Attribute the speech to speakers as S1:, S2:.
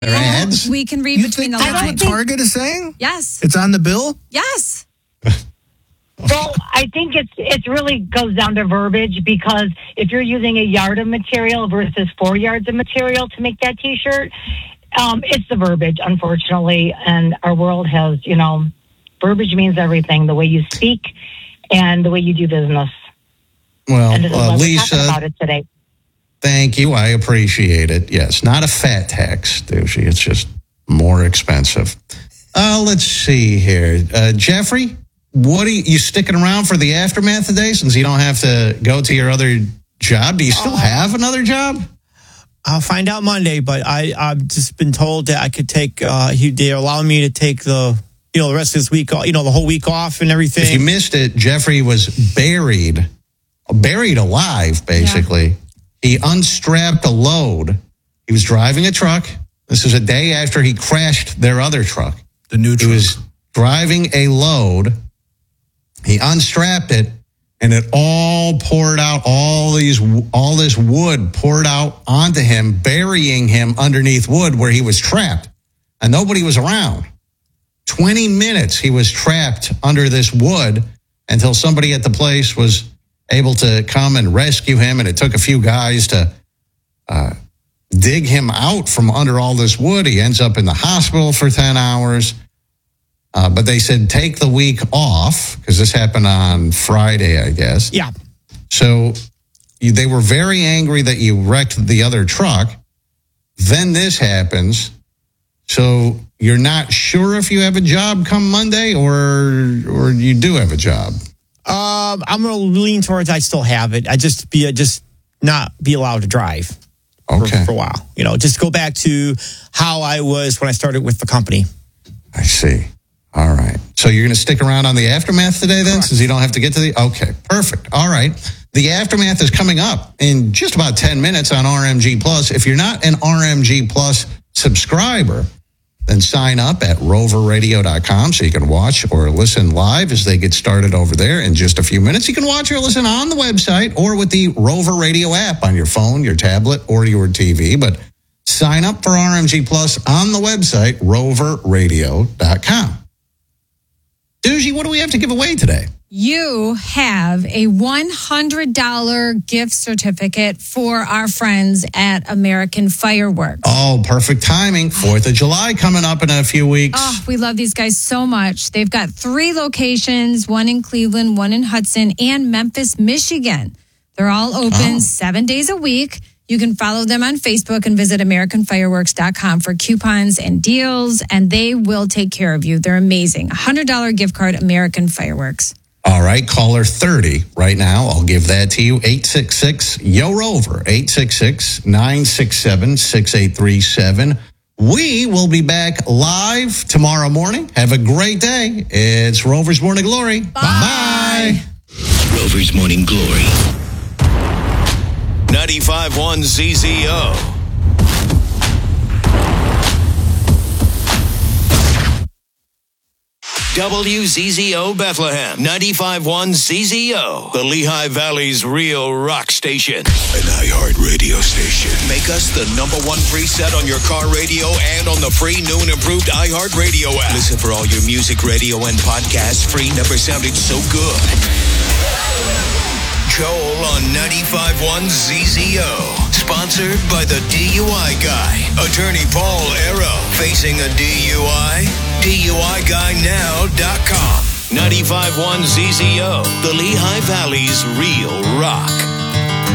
S1: Their ads?
S2: We can read between the lines.
S3: That's what Target is saying?
S2: Yes.
S3: It's on the bill?
S2: Yes.
S4: Well, I think it really goes down to verbiage, because if you're using a yard of material versus 4 yards of material to make that T-shirt, it's the verbiage, unfortunately. And our world has, verbiage means everything. The way you speak and the way you do business.
S1: Well,
S4: and this is why we're
S1: Lisa,
S4: talking about it today.
S1: thank you. I appreciate it. Yes, not a fat tax, douchey. It's just more expensive. Let's see here. Jeffrey, what are you sticking around for the aftermath today since you don't have to go to your other job? Do you still have another job?
S5: I'll find out Monday, but I've just been told that I could take, they're allowing me to take the rest of this week, the whole week off and everything.
S1: If you missed it, Jeffrey was buried alive, basically. Yeah. He unstrapped a load. He was driving a truck. This is a day after he crashed their other truck.
S3: The new truck.
S1: He was driving a load. He unstrapped it, and it all poured out. All this wood poured out onto him, burying him underneath wood where he was trapped, and nobody was around. 20 minutes he was trapped under this wood until somebody at the place was able to come and rescue him, and it took a few guys to dig him out from under all this wood. He ends up in the hospital for 10 hours. But they said take the week off, because this happened on Friday, I guess.
S5: Yeah.
S1: So they were very angry that you wrecked the other truck. Then this happens. So you're not sure if you have a job come Monday, or you do have a job?
S5: I'm going to lean towards I still have it. I just not be allowed to drive for a while. Just go back to how I was when I started with the company.
S1: I see. All right. So you're going to stick around on the aftermath today then, since you don't have to get to the... Okay, perfect. All right. The aftermath is coming up in just about 10 minutes on RMG Plus. If you're not an RMG Plus subscriber, then sign up at roverradio.com so you can watch or listen live as they get started over there in just a few minutes. You can watch or listen on the website or with the Rover Radio app on your phone, your tablet, or your TV. But sign up for RMG Plus on the website, roverradio.com. Doogie, what do we have to give away today?
S2: You have a $100 gift certificate for our friends at American Fireworks.
S1: Oh, perfect timing. 4th of July coming up in a few weeks.
S2: Oh, we love these guys so much. They've got 3 locations, one in Cleveland, one in Hudson, and Memphis, Michigan. They're all open 7 days a week. You can follow them on Facebook and visit AmericanFireworks.com for coupons and deals, and they will take care of you. They're amazing. $100 gift card, American Fireworks.
S1: All right, caller 30 right now. I'll give that to you. 866-YO-ROVER, 866-967-6837. We will be back live tomorrow morning. Have a great day. It's Rover's Morning Glory. Bye.
S6: Rover's Morning Glory. 95.1 ZZO. WZZO Bethlehem, 95.1 ZZO, the Lehigh Valley's real rock station. An iHeart radio station. Make us the #1 preset on your car radio and on the free new and improved iHeart radio app. Listen for all your music, radio, and podcasts free. Never sounded so good. Joel on 95.1 ZZO. Sponsored by the DUI Guy. Attorney Paul Arrow. Facing a DUI? DUIGuyNow.com. 95.1 ZZO. The Lehigh Valley's real rock.